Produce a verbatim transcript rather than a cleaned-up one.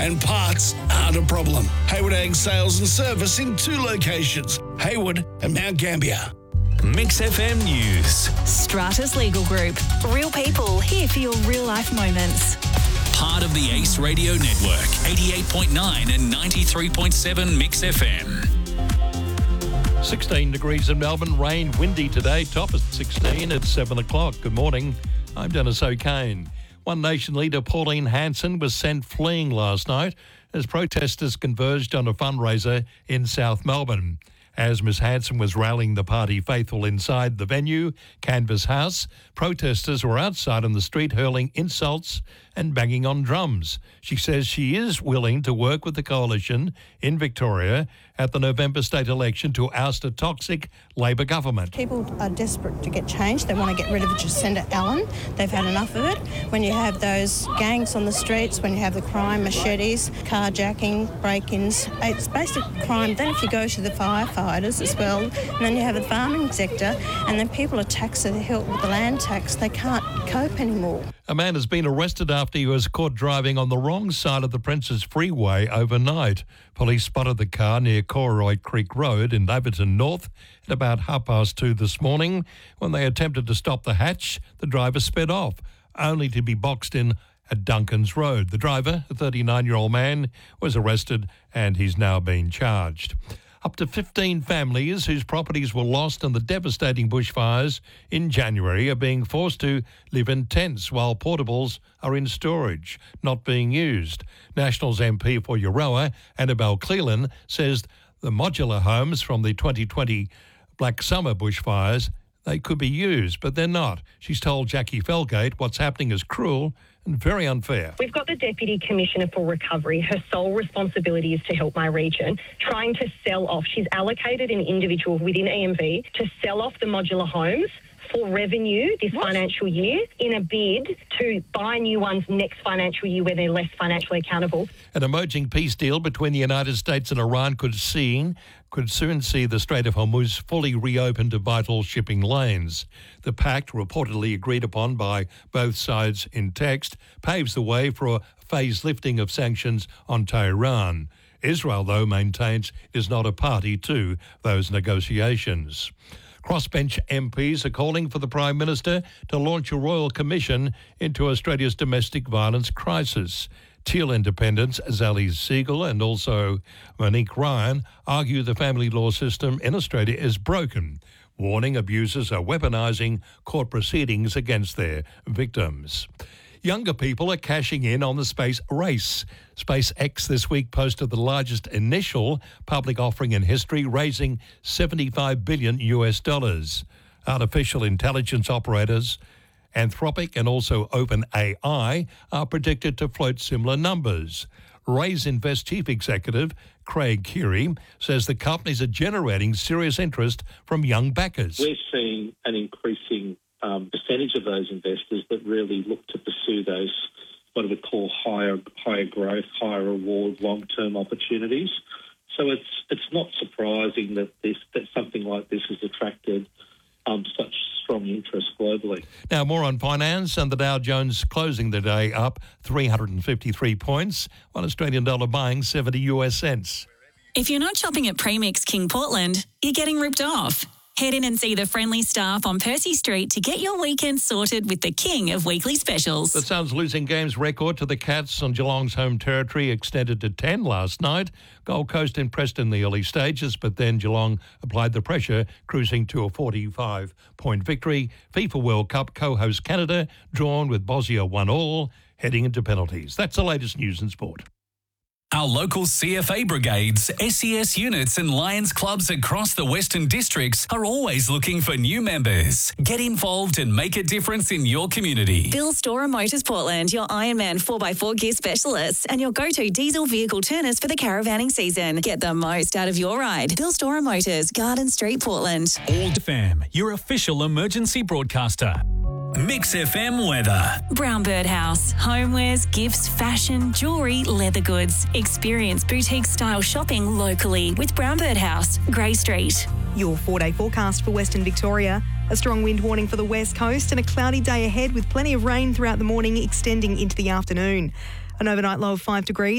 and parts aren't a problem. Hayward Ag Sales and Service in two locations, Hayward and Mount Gambier. Mix F M News. Stratus Legal Group. Real people here for your real life moments. Part of the Ace Radio Network, eighty-eight point nine and ninety-three point seven Mix F M. sixteen degrees in Melbourne, rain, windy today, top at sixteen at seven o'clock. Good morning, I'm Dennis O'Kane. One Nation leader Pauline Hanson was sent fleeing last night as protesters converged on a fundraiser in South Melbourne. As Miss Hanson was rallying the party faithful inside the venue, Canvas House, protesters were outside on the street hurling insults and banging on drums. She says she is willing to work with the coalition in Victoria at the November state election to oust a toxic Labor government. People are desperate to get change. They want to get rid of Jacinda Allen. They've had enough of it. When you have those gangs on the streets, when you have the crime, machetes, carjacking, break-ins, it's basic crime. Then if you go to the firefighters as well, and then you have the farming sector, and then people are taxed to the hilt with the land tax. They can't cope anymore. A man has been arrested after he was caught driving on the wrong side of the Princes Freeway overnight. Police spotted the car near Corroy Creek Road in Laverton North at about half past two this morning. When they attempted to stop the hatch, the driver sped off, only to be boxed in at Duncan's Road. The driver, a thirty-nine-year-old man, was arrested and he's now been charged. Up to fifteen families whose properties were lost in the devastating bushfires in January are being forced to live in tents while portables are in storage, not being used. Nationals M P for Euroa, Annabelle Cleland, says the modular homes from the twenty twenty Black Summer bushfires, they could be used, but they're not. She's told Jackie Felgate what's happening is cruel and very unfair. We've got the Deputy Commissioner for Recovery. Her sole responsibility is to help my region, trying to sell off. She's allocated an individual within E M V to sell off the modular homes for revenue this what? financial year in a bid to buy new ones next financial year where they're less financially accountable. An emerging peace deal between the United States and Iran could see, could soon see the Strait of Hormuz fully reopened to vital shipping lanes. The pact, reportedly agreed upon by both sides in text, paves the way for a phased lifting of sanctions on Tehran. Israel, though, maintains it is not a party to those negotiations. Crossbench M Ps are calling for the Prime Minister to launch a royal commission into Australia's domestic violence crisis. Teal independents Zali Siegel and also Monique Ryan argue the family law system in Australia is broken, warning abusers are weaponising court proceedings against their victims. Younger people are cashing in on the space race. SpaceX this week posted the largest initial public offering in history, raising seventy-five billion U S dollars. Artificial intelligence operators Anthropic and also OpenAI are predicted to float similar numbers. Raise Invest chief executive Craig Curie says the companies are generating serious interest from young backers. We're seeing an increasing um, percentage of those investors that really look to pursue those what I would call higher higher growth, higher reward, long-term opportunities. So it's it's not surprising that this that something like this has attracted um, such strong interest globally. Now, more on finance, and the Dow Jones closing the day up three hundred fifty-three points, one Australian dollar buying seventy U S cents. If you're not shopping at Premix King Portland, you're getting ripped off. Head in and see the friendly staff on Percy Street to get your weekend sorted with the king of weekly specials. The Suns losing games record to the Cats on Geelong's home territory extended to ten last night. Gold Coast impressed in the early stages, but then Geelong applied the pressure, cruising to a forty-five point victory. FIFA World Cup co-host Canada drawn with Bosnia one all, heading into penalties. That's the latest news in sport. Our local C F A brigades, S E S units and Lions clubs across the Western Districts are always looking for new members. Get involved and make a difference in your community. Bill Storer Motors Portland, your Ironman four by four gear specialists and your go-to diesel vehicle turners for the caravanning season. Get the most out of your ride. Bill Storer Motors, Garden Street, Portland. All Fam, your official emergency broadcaster. Mix F M weather. Brown Bird House. Homewares, gifts, fashion, jewellery, leather goods. Experience boutique style shopping locally with Brown Bird House, Grey Street. Your four-day forecast for Western Victoria. A strong wind warning for the west coast and a cloudy day ahead with plenty of rain throughout the morning extending into the afternoon. An overnight low of five degrees.